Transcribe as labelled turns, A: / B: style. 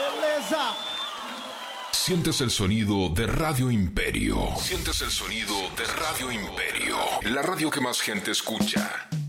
A: Sientes el sonido de Radio Imperio. Sientes el sonido de Radio Imperio. La radio que más gente escucha.